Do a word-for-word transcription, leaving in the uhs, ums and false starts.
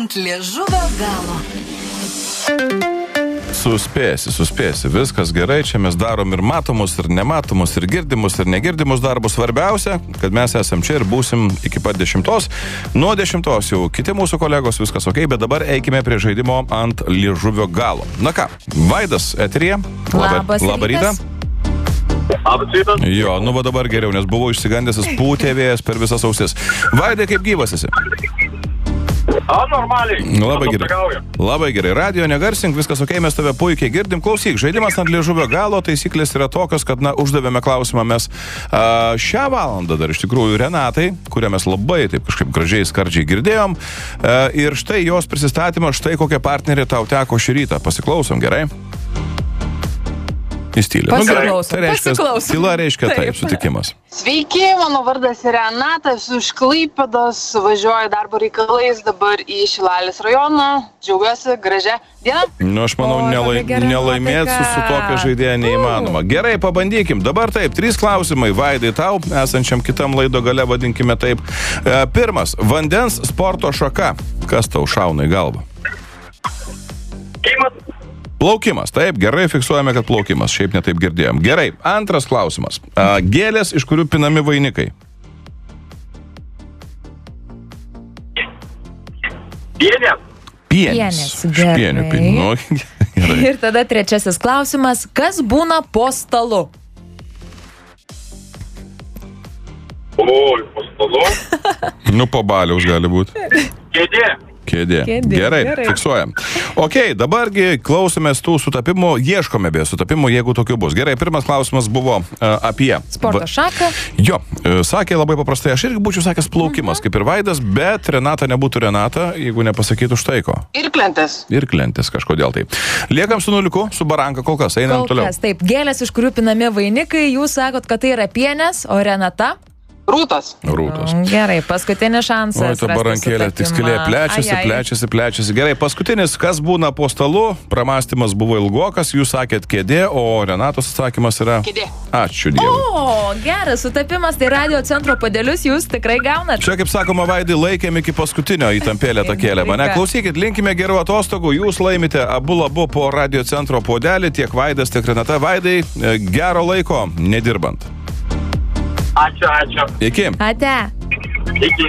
ant liežuvio galo. Suspėsi, suspėsi, viskas gerai, čia mes darom ir matomus, ir nematomus, ir girdimus, ir negirdimus darbus. Svarbiausia, kad mes esam čia ir būsim iki pat dešimtos. Nuo dešimtos jau kiti mūsų kolegos, viskas ok, bet dabar eikime prie žaidimo ant liežuvio galo. Na ką, Vaidas eteryje. Labas Labą rytą. Labas rytas. Jo, nu va dabar geriau, nes buvau išsigandęs, pūtė vėjas per visas ausis. Vaidai, kaip gyvas esi? A, normaliai. Labai gerai. Labai gerai. Radio negarsink, viskas ok, mes tave puikiai girdim. Klausyk, žaidimas ant liežuvio galo, taisyklės yra tokios, kad, na, uždavėme klausimą mes a, šią valandą dar iš tikrųjų Renatai, kurią mes labai taip kažkaip gražiai, skardžiai girdėjom. A, ir štai jos prisistatymas, štai kokia partnerė tau teko šį rytą. Pasiklausom, gerai? Įstylė. Pasiklausom, Tai reiškia, pasiklausom. tyla reiškia taip, Taip. sutikimas. Sveiki, mano vardas yra Renata, esu iš Klaipėdos, važiuoju darbo reikalais dabar į Šilalės rajoną, džiaugiuosi, gražia diena. Nu, aš manau, Oi, nelai, labai gera nelaimėt su, su nuotaika. tokia žaidėja neįmanoma. Gerai, pabandykim. Dabar taip, trys klausimai. Vaidai tau, esančiam kitam laido gale, vadinkime taip. E, pirmas, vandens sporto šaka. Kas tau šauna į galvą? Keimas. Plaukimas, taip, gerai, fiksuojame, kad plaukimas. Šiaip netaip girdėjom. Gerai, antras klausimas. E, gėlės, iš kurių pinami vainikai. Pienė. Pienis. Pienis, gerai. Pienių pin- nu, gerai. Ir tada trečiasis klausimas. Kas būna po stalu? Oi, po stalu. Nu, po baliaus gali būti. Kėdė. Kėdė. Kėdė, Gerai, gerai. fiksuojam. Ok, dabargi klausomės tų sutapimų, ieškome be sutapimų, jeigu tokių bus. Gerai, pirmas klausimas buvo uh, apie... Sporto Va- šaką. Jo, uh, sakė labai paprastai, aš irgi būčiau sakęs plaukimas, kaip ir Vaidas, bet Renata nebūtų Renata, jeigu nepasakytų štai ko. Ir klentės. Ir klentės kažkodėl tai. Liekam su nuliku, su baranka kol kas, einam Kol toliau. kas, taip, gėlės, iš kurių pinami vainikai, jūs sakot, kad tai yra pienės, o Renata? Rūtos. Rūtos. Mm, Gerai, paskutinis šansas. Oi, ta rasti barankėlė tik sutapimą. skilė plečiasi, Ai, ai. plečiasi, plečiasi. Gerai, paskutinis, kas būna po stalu, pramastymas buvo ilgokas, jūs sakėt kėdė, o Renatos atsakymas yra... Kėdė. Ačiū Dievui. O, geras sutapimas, tai radio centro padėlius jūs tikrai gaunat. Čia, kaip sakoma, Vaidai, laikėm iki paskutinio įtampėlę tą kėlę. Mane klausykit, linkime gerų atostogų, jūs laimite abu labu po radio centro puodelį, tiek Vaidas, tiek Renata. Vaidai, e, gero laiko, nedirbant. Ačiū, ačiū. Iki. Ate. Iki.